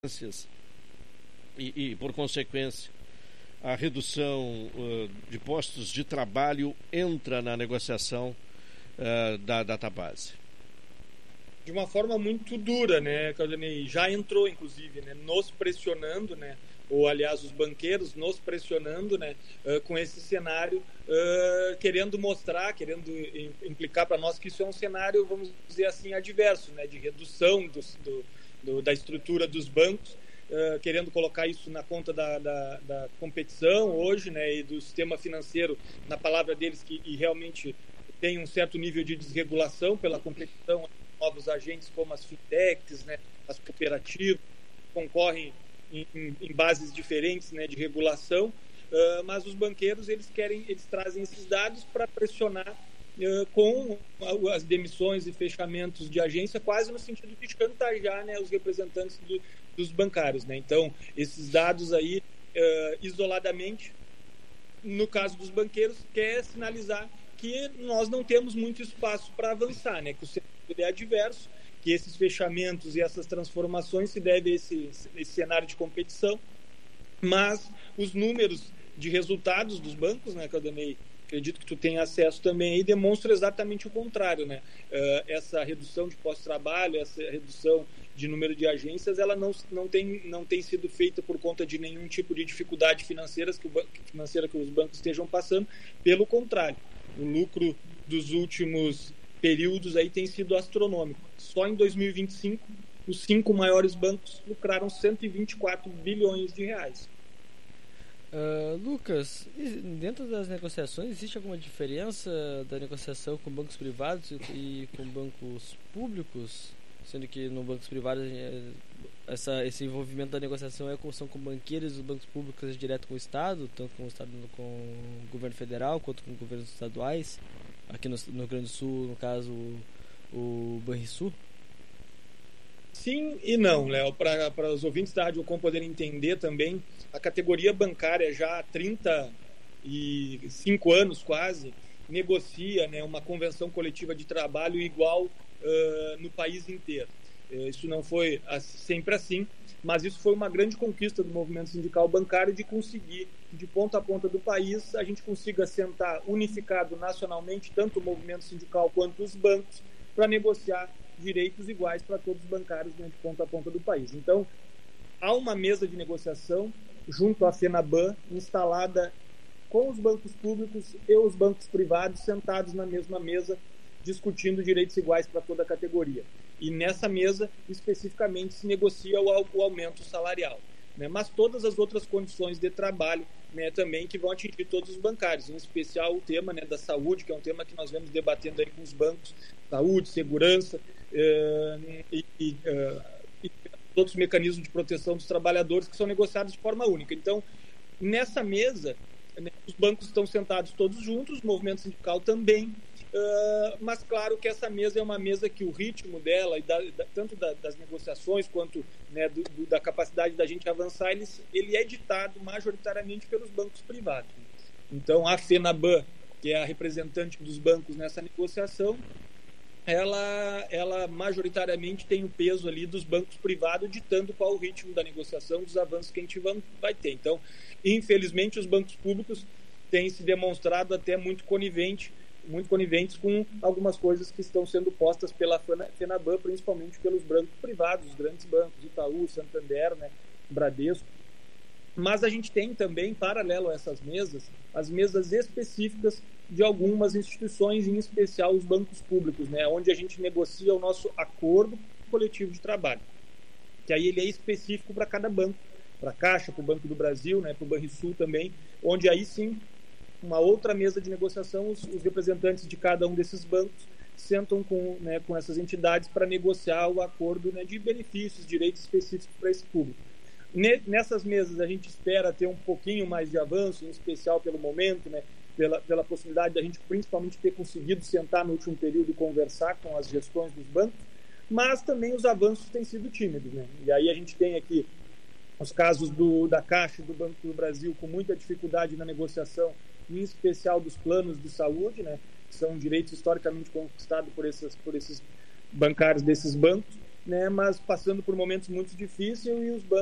e por consequência, a redução de postos de trabalho entra na negociação da database? De uma forma muito dura, né, Claudinei? Já entrou, inclusive, né, nos pressionando, né, ou, aliás, os banqueiros nos pressionando, né, com esse cenário, querendo mostrar, querendo implicar para nós que isso é um cenário, vamos dizer assim, adverso, né, de redução da estrutura dos bancos, querendo colocar isso na conta da competição hoje, né, e do sistema financeiro, na palavra deles, que realmente tem um certo nível de desregulação pela competição, novos agentes como as fintechs, né, as cooperativas, concorrem em bases diferentes, né, de regulação, mas os banqueiros eles trazem esses dados para pressionar com as demissões e fechamentos de agência, quase no sentido de chantagear, né, os representantes dos bancários, né? Então, esses dados aí, isoladamente, no caso dos banqueiros, quer sinalizar que nós não temos muito espaço para avançar, né? Que o cenário é adverso, que esses fechamentos e essas transformações se devem a esse cenário de competição, mas os números de resultados dos bancos, né, Claudinei, acredito que tu tem acesso também aí, demonstram exatamente o contrário, né? Essa redução de pós-trabalho, essa redução de número de agências, ela não tem sido feita por conta de nenhum tipo de dificuldade financeira que os bancos estejam passando. Pelo contrário, o lucro dos últimos períodos aí tem sido astronômico. Só em 2025, os 5 maiores bancos lucraram 124 bilhões de reais. Lucas, dentro das negociações, existe alguma diferença da negociação com bancos privados e com bancos públicos? Sendo que no bancos privados esse envolvimento da negociação são com banqueiros, os bancos públicos é direto com o Estado, tanto com o Estado, com o governo federal quanto com governos estaduais. Aqui no Rio Grande do Sul, no caso, o Banrisul? Sim e não, Léo. Para os ouvintes da Rádio Com poderem entender também, a categoria bancária já há 35 anos quase negocia, né, uma convenção coletiva de trabalho igual no país inteiro. Isso não foi sempre assim, mas isso foi uma grande conquista do movimento sindical bancário de conseguir, de ponta a ponta do país, a gente consiga sentar unificado nacionalmente, tanto o movimento sindical quanto os bancos, para negociar direitos iguais para todos os bancários, né, de ponta a ponta do país. Então, há uma mesa de negociação junto à FENABAN, instalada com os bancos públicos e os bancos privados sentados na mesma mesa, discutindo direitos iguais para toda a categoria. E nessa mesa, especificamente, se negocia o aumento salarial, né? Mas todas as outras condições de trabalho, né, também, que vão atingir todos os bancários, em especial o tema, né, da saúde, que é um tema que nós vemos debatendo aí com os bancos, saúde, segurança e outros mecanismos de proteção dos trabalhadores que são negociados de forma única. Então, nessa mesa, né, os bancos estão sentados todos juntos, o movimento sindical também, mas claro que essa mesa é uma mesa que o ritmo dela, e tanto das negociações quanto, né, da capacidade da gente avançar, ele é ditado majoritariamente pelos bancos privados. Então, a FENABAN, que é a representante dos bancos nessa negociação, ela majoritariamente tem o peso ali dos bancos privados, ditando qual o ritmo da negociação, dos avanços que a gente vai ter. Então, infelizmente, os bancos públicos têm se demonstrado até muito coniventes com algumas coisas que estão sendo postas pela FENABAN, principalmente pelos bancos privados, os grandes bancos, Itaú, Santander, né, Bradesco. Mas a gente tem também, paralelo a essas mesas, as mesas específicas de algumas instituições, em especial os bancos públicos, né, onde a gente negocia o nosso acordo coletivo de trabalho, que aí ele é específico para cada banco, para a Caixa, para o Banco do Brasil, né, para o Banrisul também, onde aí sim, uma outra mesa de negociação, os representantes de cada um desses bancos sentam com essas entidades para negociar o acordo, né, de benefícios, direitos específicos para esse público. Nessas mesas a gente espera ter um pouquinho mais de avanço, em especial pelo momento, né, pela possibilidade da gente principalmente ter conseguido sentar no último período e conversar com as gestões dos bancos, mas também os avanços têm sido tímidos, né? E aí a gente tem aqui os casos da Caixa e do Banco do Brasil com muita dificuldade na negociação, em especial dos planos de saúde, né, que são direitos historicamente conquistados por esses bancários desses bancos, né, mas passando por momentos muito difíceis, e os